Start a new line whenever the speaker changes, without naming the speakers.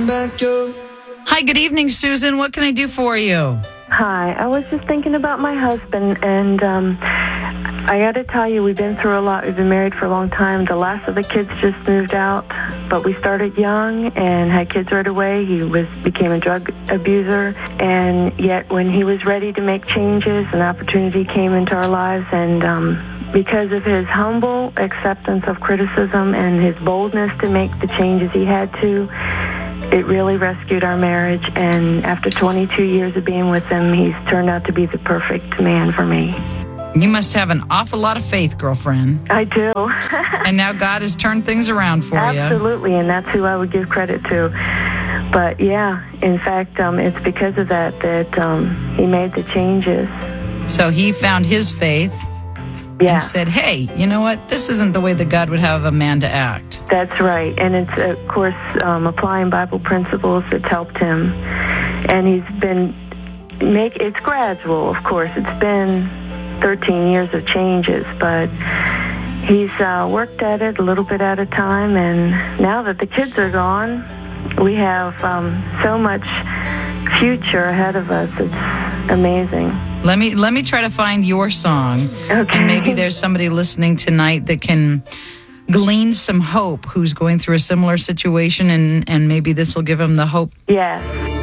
back you.
Hi, good evening, Susan. What can I do for you?
Hi, I was just thinking about my husband, and I got to tell you, we've been through a lot. We've been married for a long time. The last of the kids just moved out, but we started young and had kids right away. He became a drug abuser, and yet when he was ready to make changes, an opportunity came into our lives, and because of his humble acceptance of criticism and his boldness to make the changes he had to, it really rescued our marriage. And after 22 years of being with him, he's turned out to be the perfect man for me.
You must have an awful lot of faith, girlfriend.
I do.
And now God has turned things around for you.
Absolutely, and that's who I would give credit to. But yeah, in fact, it's because of that he made the changes.
So he found his faith.
Yeah.
And said, hey, you know what? This isn't the way that God would have a man to act.
That's right. And it's, of course, applying Bible principles that's helped him. And he's been, it's gradual, of course. It's been 13 years of changes, but he's worked at it a little bit at a time. And now that the kids are gone, we have so much future ahead of us. It's amazing.
Let me try to find your song.
Okay.
And maybe there's somebody listening tonight that can glean some hope who's going through a similar situation, and maybe this will give them the hope.
Yes.